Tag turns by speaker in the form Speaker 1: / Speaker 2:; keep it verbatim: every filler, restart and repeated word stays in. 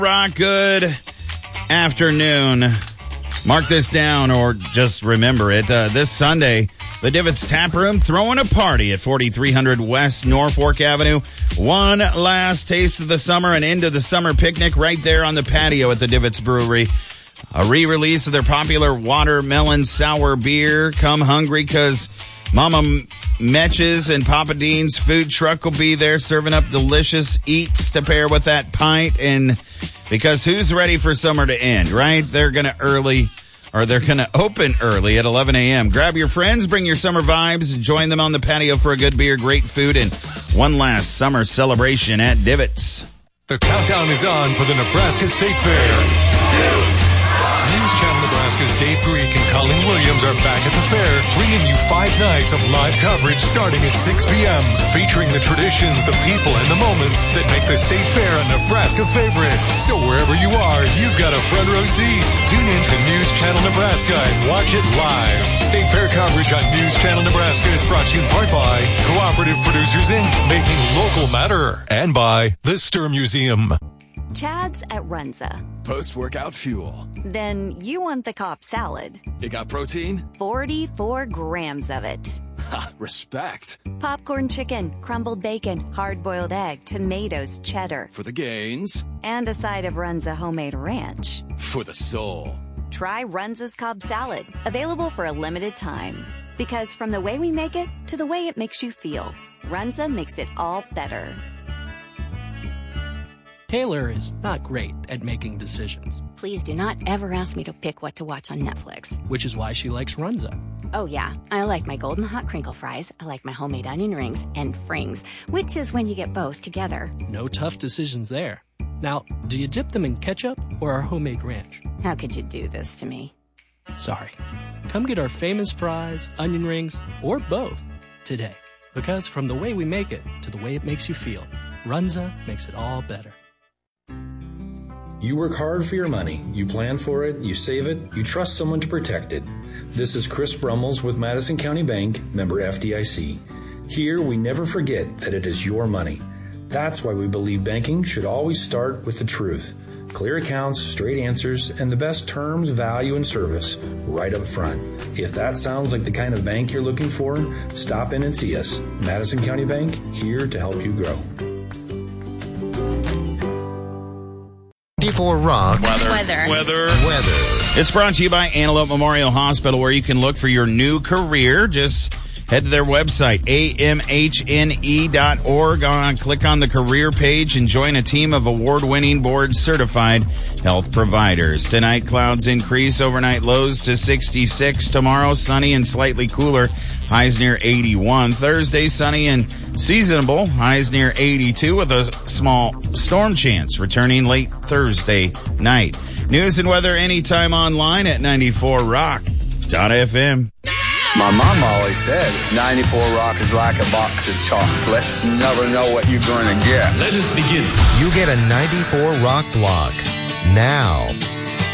Speaker 1: Rock, good afternoon. Mark this down or just remember it. Uh, this Sunday, the Divots Tap Room throwing a party at forty-three hundred West Norfolk Avenue. One last taste of the summer and into the summer picnic right there on the patio at the Divots Brewery. A re-release of their popular watermelon sour beer. Come hungry because Mama Metch's and Papa Dean's food truck will be there serving up delicious eats to pair with that pint. And because who's ready for summer to end, right? They're going to early, or they're going to open early at eleven a.m. Grab your friends, bring your summer vibes, and join them on the patio for a good beer, great food, and one last summer celebration at Divots.
Speaker 2: The countdown is on for the Nebraska State Fair. News Channel Nebraska's Dave Greek and Colleen Williams are back at the fair, bringing you five nights of live coverage starting at six p.m., featuring the traditions, the people, and the moments that make the State Fair a Nebraska favorite. So wherever you are, you've got a front row seat. Tune in to News Channel Nebraska and watch it live. State Fair coverage on News Channel Nebraska is brought to you in part by Cooperative Producers Incorporated, making local matter, and by the Stir Museum.
Speaker 3: Chad's at Runza.
Speaker 4: Post-workout fuel.
Speaker 3: Then you want the Cobb salad.
Speaker 4: You got protein?
Speaker 3: forty-four grams of it.
Speaker 4: Ha, respect.
Speaker 3: Popcorn chicken, crumbled bacon, hard-boiled egg, tomatoes, cheddar.
Speaker 4: For the gains.
Speaker 3: And a side of Runza homemade ranch.
Speaker 4: For the soul.
Speaker 3: Try Runza's Cobb salad. Available for a limited time. Because from the way we make it to the way it makes you feel, Runza makes it all better.
Speaker 5: Taylor is not great at making decisions.
Speaker 6: Please do not ever ask me to pick what to watch on Netflix.
Speaker 5: Which is why she likes Runza.
Speaker 6: Oh yeah, I like my golden hot crinkle fries, I like my homemade onion rings, and frings, which is when you get both together.
Speaker 5: No tough decisions there. Now, do you dip them in ketchup or our homemade ranch?
Speaker 6: How could you do this to me?
Speaker 5: Sorry. Come get our famous fries, onion rings, or both today. Because from the way we make it to the way it makes you feel, Runza makes it all better.
Speaker 7: You work hard for your money. You plan for it, you save it, you trust someone to protect it. This is Chris Brummels with Madison County Bank, member F D I C. Here, we never forget that it is your money. That's why we believe banking should always start with the truth. Clear accounts, straight answers, and the best terms, value, and service right up front. If that sounds like the kind of bank you're looking for, stop in and see us. Madison County Bank, here to help you grow.
Speaker 8: For rock
Speaker 1: weather.
Speaker 8: weather
Speaker 1: weather
Speaker 8: weather
Speaker 1: It's brought to you by Antelope Memorial Hospital, where you can look for your new career. Just head to their website, A M H N E dot org. On, click on the career page and join a team of award-winning board-certified health providers. Tonight, clouds increase, overnight lows to sixty-six. Tomorrow, sunny and slightly cooler, highs near eighty-one. Thursday, sunny and seasonable, highs near eighty-two, with a small storm chance returning late Thursday night. News and weather anytime online at ninety-four rock dot f m.
Speaker 9: My mom always said ninety-four rock is like a box of chocolates. You never know what you're going to get.
Speaker 2: Let us begin.
Speaker 8: You get a ninety-four rock block now.